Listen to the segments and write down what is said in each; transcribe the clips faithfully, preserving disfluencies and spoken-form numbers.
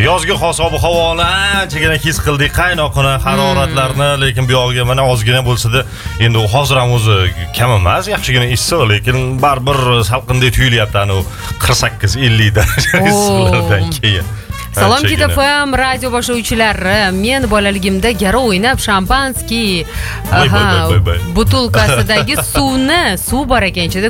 Yozgi xos ob-havoni anchagina his qildik, qaynoqini, haroratlarni, lekin bu yog'iga mana ozgina bo'lsa-da, endi u hozir ham o'zi kam emas, yaxshigina issiq, lekin baribir salqindek tuyulyapti, ana qirq sakkiz ellik darajali issiqlardan keyin. Salom Kitafam radio boshlovchilari. Men bolaligimda garo o'ynab shampanskiy butulkasidagi suvni, suv bor ekan ichida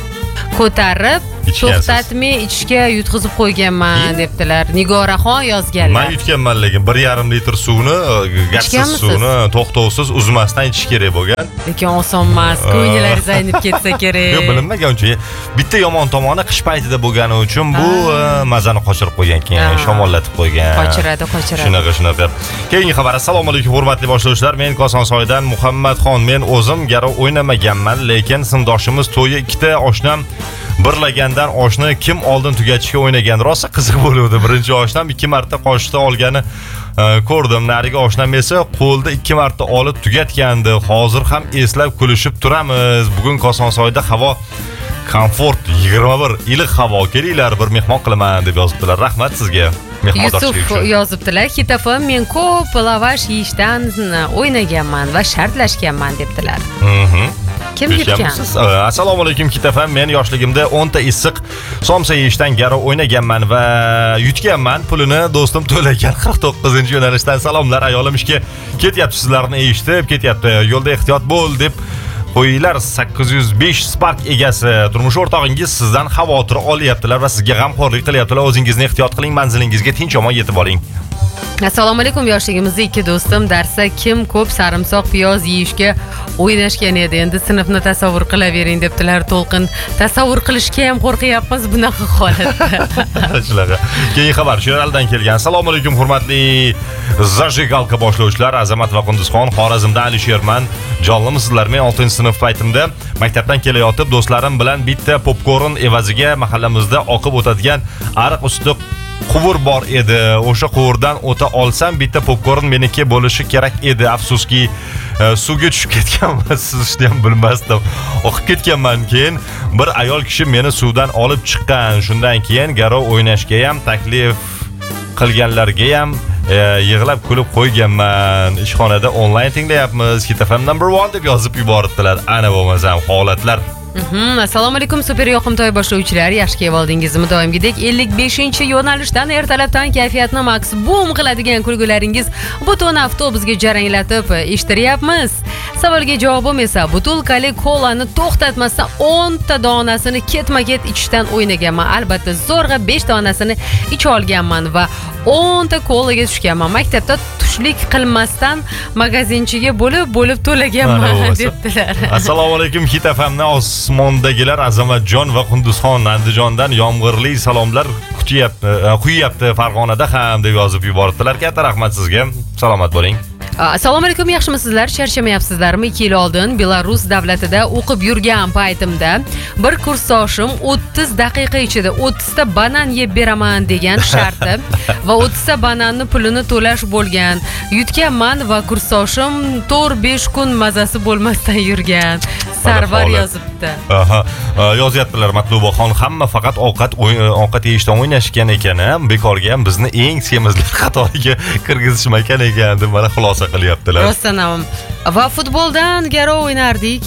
ko'tarib, to'xtatmay ichishga yutqizib qo'yganman debdilar. Nigoraxon yozganlar. Men yutganman, lekin bir yarim litr suvni, gazsiz suvni to'xtovsiz uzmasdan ichish kerak bo'lgan. Lekin oson emas, ko'ngillari zaynib ketsa kerak. Yo'q, bilinmagan uncha. Bitta yomon tomoni qish paytida bo'lgani uchun bu mazani qochirib qo'ygan, keyin shamollatib qo'ygan. Qochiradi, qochiradi. Shunaqa, shunaqa. Keyingi xabar. Assalomu alaykum, hurmatli boshlovchilar. Men Kosonsoydan Muhammadxon. Men o'zim garo o'ynamaganman, lekin sindoshimiz to'yi ikkita oshnam birlagandan oshni kim oldin tugatishga o'ynagan. Rosa qiziq bo'ldi. Birinchi oshnam ikki marta qoshda olgani ko'rdim. Nariga oshnam esa qo'lda ikki marta olib tugatgandi. Hozir ham eslab kulishib turamiz. Bugun Kosonsoyda havo komfort yigirma bir, iliq havo. Kelinglar, bir mehmon qilaman deb yozibdilar. Rahmat sizga. Yusuf yozibdilar. Kitafam, men ko'p lavash yeyishdan o'ynaganman va shartlashganman debdilar. Mhm. Kim yutgan? Assalomu alaykum Kitafam. Men yoshligimda o'n ta issiq somsa yeyishdan garo o'ynaganman va yutganman. Pulini do'stim to'lagan. qirq to'qqizinchi yo'nalishdan salomlar. Ayolim ishga ketyapti, sizlarni eshitib ketyapti. Yo'lda ehtiyot bo'l deb qo'yinglar. sakkiz yuz besh Spark egasi. Turmush o'rtog'ingiz sizdan xavotir olyaptilar va sizga g'amxo'rlik qilyaptilar. O'zingizni ehtiyot qiling, manzilingizga tinch omon yetib oling. Assalomu alaykum, yoshligimizda ikki do'stim darsda kim ko'p sarimsoq piyoz yeyishga o'ynashgan edi. Endi sinfni tasavvur qilavering debdilar. To'lqin, tasavvur qilishga ham qo'rqyapmiz bunaqa holatda. Shunaqa. Keyingi xabar Sheraldan kelgan. Assalomu alaykum, hurmatli Zajigalka boshlovchilar. Azamat va Qunduzxon, Xorazmdan Alisherman. Jonlimisizlar? Men oltinchi sinf paytimda maktabdan kelayotib, do'stlarim bilan bitta popkorn evaziga mahallamizda oqib o'tadigan ariq usti quvur bor edi. O'sha quvurdan o'ta olsam bitta popkorn meniki bo'lishi kerak edi. Afsuski suvga tushib ketganman. Sizni ham bilmasdim. Oqib ketganman. Keyin bir ayol kishi meni suvdan olib chiqqan. Shundan keyin garo o'ynashga ham taklif qilganlarga ham yig'lab kulib qo'yganman. Ishxonada onlayn tinglayapmiz. Kitafam number one deb yozib yuboribdilar. Ana bo'lmasam holatlar. Assalomu alaykum, super yoqimtoy boshlovchilar. Yaxshi kelib oldingizmi? Doimgidek ellik beshinchi yo'nalishdan ertalabdan kayfiyatni max boom qiladigan kulgularingiz butun avtobusga jaranglatib eshitiryapmiz. Savolga javobim esa butulkali kolani to'xtatmasdan o'n ta donasini ketma-ket ichishdan o'ynaganman. Albatta zo'rg'a besh donasini icha olganman va o'n ta kolaga tushganman. Maktabda tushlik qilmasdan magazinchiga bo'lib-bo'lib to'laganman debdilar. Assalomu alaykum, Hitafamni osmondagilar Azamatjon va Qunduzxon Andijondan yomg'irli salomlar kutyapti, quyapti Farg'onada ham deb yozib yuboribdilar. Katta rahmat sizga. Salomat bo'ling. Assalomu alaykum, yaxshimisizlar? Charchamayapsizlarmi? ikki yil oldin Belarus davlatida o'qib yurgan paytimda bir kursdoshim o'ttiz daqiqa ichida o'ttiz ta banan yeb beraman degan sharti va o'ttiz ta bananni pulini to'lash bo'lgan. Yutganman va kursdoshim to'rt besh kun mazasi bo'lmasdan yurgan. Sarvar yozibdi. Aha, yozyaptilar Matlubaxon, hamma faqat ovqat ovqat yeyishdan o'ynashgan ekan, bekorga ham bizni eng semizlar qatoriga kirgizishmagan ekan deb mana xulosa qilyaptilar. Rostdan ham. Va futboldan garo o'ynardik.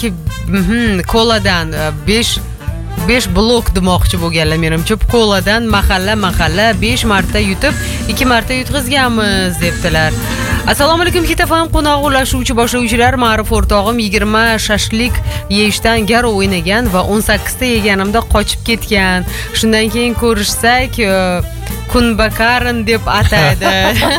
Koladan besh besh blok demoqchi bo'lganlar menimcha. Koladan mahalla-mahalla besh marta yutib, ikki marta yutqizganmiz debdilar. Assalomu alaykum, Kitafam qo'noq ulashuvchi boshlovchilar. Ma'rif o'rtog'im yigirma shashlik yeyishdan garo o'ynagan va o'n sakkiz ta yeganimda qochib ketgan. Shundan keyin ko'rishsak, kunbakarin deb ataydi.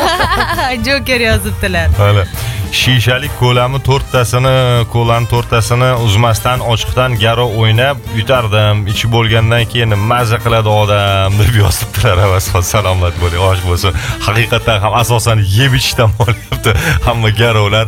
Joker yozibdilar. Hali shishalik kolami to'rttasini, kolani to'rttasini uzmasdan ochiqdan garo o'ynab yutardim. Ichi bo'lgandan keyin maza qiladi odam deb yozibdilar. Salomat bo'ling, osh bo'lsin. Haqiqatan ham asosan yeb ichishdan bo'lyapti hamma garolar.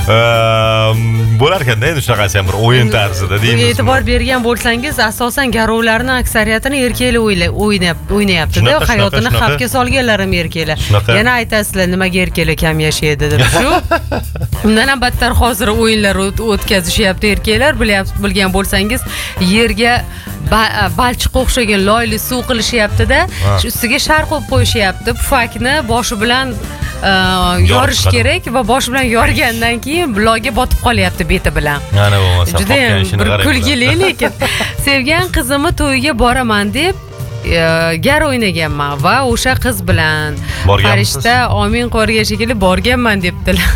Bo'lar ekan-da endi shunaqasi ham bir o'yin tarzida deymiz. E'tibor bergan bo'lsangiz, asosan garovlarning aksariyatini erkaklar o'ynab o'ynayapti-da. Hayotini xavfga solganlar ham erkaklar. Yana aytasizlar, nimaga erkaklar kam yashaydi deb. Shu undan ham battar hozir o'yinlar o'tkazishyapti erkaklar. Bilgan bo'lsangiz, yerga ba- balchiqqa o'xshagan loyli suv qilishyapti-da, Ha. shu ustiga shar qo'yib qo'yishyapti. Pufakni boshi bilan e, yorish chiqadi. kerak va boshi bilan yorgandan keyin loyga botib qolyapti beti bilan. Mana bo'lmasa Juda qopgan ham ishini bir qarang. kulgili lekin sevgan qizimni to'yiga boraman deb e, gar o'ynaganman va o'sha qiz bilan Borganmisiz? Farishta omin qo'rga shekilli borganman debdilar.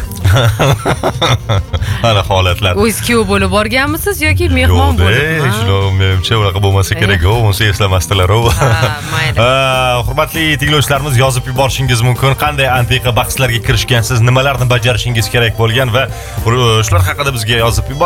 Mana holatlar. O'z kuyov bo'lib borganmisiz yoki mehmon Yo'q, bo'lib? ey, shunaqa menimcha unaqa bo'lmasa kerak. O, unisi eslamasdilar o. Ha, mayli. Ha, hurmatli tinglovchilarimiz yozib yuborishingiz mumkin. Qanday antiqa bahslarga kirishgansiz, nimalarni bajarishingiz kerak bo'lgan va shular haqida bizga yozib yuboring.